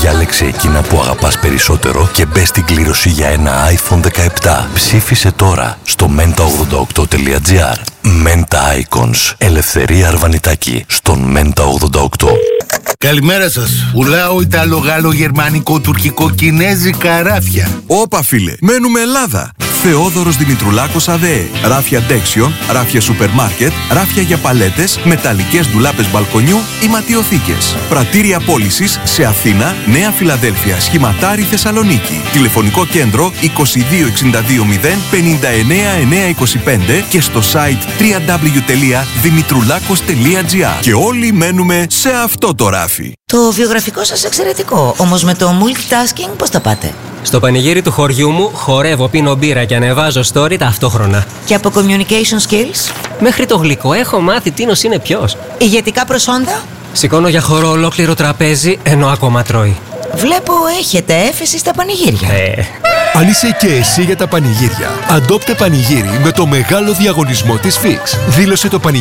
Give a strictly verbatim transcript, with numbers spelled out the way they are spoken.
Διάλεξε εκείνα που αγαπάς περισσότερο και μπες στην κλήρωση για ένα άιφον δεκαεπτά. Ψήφισε τώρα στο μέντα ογδόντα οκτώ τελεία τζι άρ. Menta Icons. Ελευθερία Αρβανιτάκη στον Μέντα ογδόντα οκτώ. Καλημέρα σας. Πουλάω Ιταλο-Γάλλο-Γερμανικό-Τουρκικό-Κινέζικα ράφια. Όπα φίλε, μένουμε Ελλάδα. Θεόδωρος Δημητρουλάκος ΑΔΕ. Ράφια ντέξιον, ράφια σούπερ μάρκετ, ράφια για παλέτες, μεταλλικές ντουλάπες μπαλκονιού ή ματιοθήκες. Πρατήρια πώλησης σε Αθήνα, Νέα Φιλαδέλφια, Σχηματάρι, Θεσσαλονίκη. Τηλεφωνικό κέντρο είκοσι δύο εξήντα δύο μηδέν πενήντα εννέα εννιακόσια είκοσι πέντε και στο site double-u double-u double-u τελεία δημητρουλάκος τελεία τζι άρ. Και όλοι μένουμε σε αυτό το ράφι. Το βιογραφικό σας εξαιρετικό, όμως με το multitasking πώς τα πάτε? Στο πανηγύρι του χωριού μου χορεύω, πίνω μπύρα και ανεβάζω story ταυτόχρονα. Και από communication skills? Μέχρι το γλυκό έχω μάθει τίνος είναι ποιος. Ηγετικά προσόντα? Σηκώνω για χορό ολόκληρο τραπέζι ενώ ακόμα τρώει. Βλέπω έχετε έφεση στα πανηγύρια. Ε. Αν είσαι και εσύ για τα πανηγύρια, αντόπτε πανηγύρι με το μεγάλο διαγωνισμό της Fix. Δήλωσε το πανηγύρι